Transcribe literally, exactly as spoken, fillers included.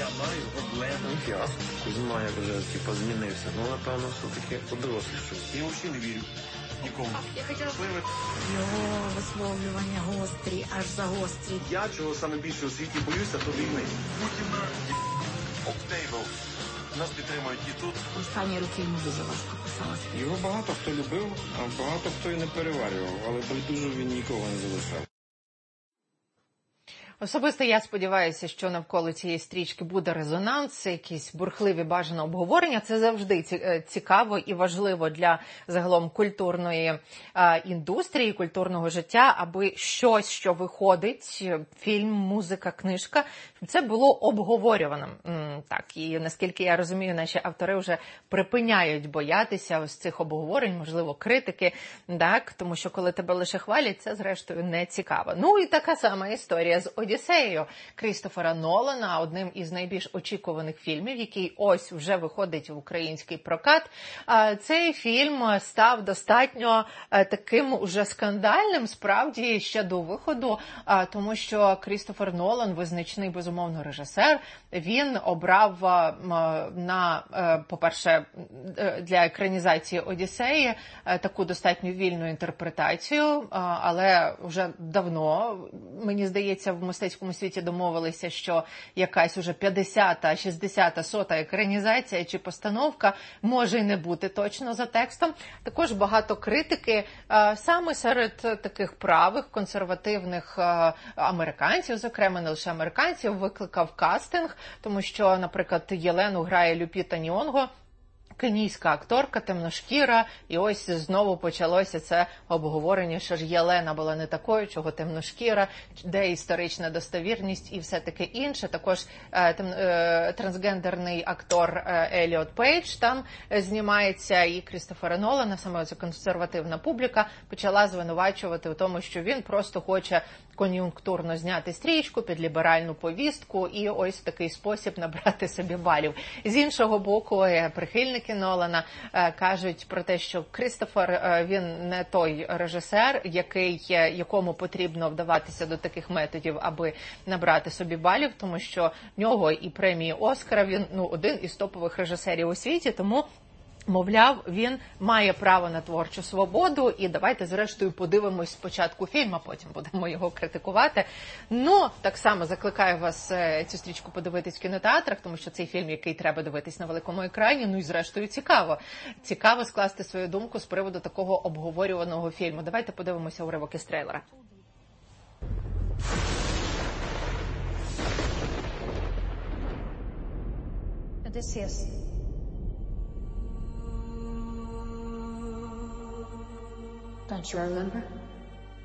Я маю проблему. Ясно. Кузьма як вже типу, змінився. Ну, напевно, все-таки подорослішав. Я взагалі не вірю нікому. Я хотіла його висловлювання гострі, аж загострі. Я чого саме більше у світі боюся, то війни. Путіна, Октейбл. Нас підтримують і тут. Останні роки йому дуже важко писалося. Його багато хто любив, а багато хто і не переварював, але байдуже він нікого не залишав. Особисто я сподіваюся, що навколо цієї стрічки буде резонанс, якісь бурхливі бажане обговорення. Це завжди цікаво і важливо для загалом культурної а, індустрії, культурного життя, аби щось, що виходить, фільм, музика, книжка, це було обговорюваним. Так, і наскільки я розумію, наші автори вже припиняють боятися ось цих обговорень, можливо, критики, так, тому що коли тебе лише хвалять, це зрештою не цікаво. Ну і така сама історія з «Одіссеєю» Крістофера Нолана, одним із найбільш очікуваних фільмів, який ось вже виходить в український прокат. Цей фільм став достатньо таким уже скандальним, справді, ще до виходу, тому що Крістофер Нолан, визначний, безумовно, режисер, він обрав на, по-перше, для екранізації «Одіссеї» таку достатньо вільну інтерпретацію, але вже давно, мені здається, в мистецькому світі домовилися, що якась уже п'ятдесята, шістдесята, сота екранізація чи постановка може й не бути точно за текстом. Також багато критики саме серед таких правих, консервативних американців, зокрема не лише американців, викликав кастинг, тому що, наприклад, Єлену грає Люпіта Ньонго, кенійська акторка, темношкіра, і ось знову почалося це обговорення, що ж Єлена була не такою, чого темношкіра, де історична достовірність і все таке інше. Також е, тем, е, трансгендерний актор е, Еліот Пейдж там е, знімається, і Крістофера Нолана, саме ця консервативна публіка, почала звинувачувати у тому, що він просто хоче кон'юнктурно зняти стрічку під ліберальну повістку і ось в такий спосіб набрати собі балів. З іншого боку, прихильники Нолана е, кажуть про те, що Крістофер, е, він не той режисер, який, якому потрібно вдаватися до таких методів, аби набрати собі балів, тому що в нього і премії Оскара, він ну, один із топових режисерів у світі, тому мовляв, він має право на творчу свободу, і давайте, зрештою, подивимось спочатку фільм, а потім будемо його критикувати. Ну, так само закликаю вас цю стрічку подивитись в кінотеатрах, тому що цей фільм, який треба дивитись на великому екрані, ну і, зрештою, цікаво. Цікаво скласти свою думку з приводу такого обговорюваного фільму. Давайте подивимося уривок із трейлера. Odysseus. Don't you remember?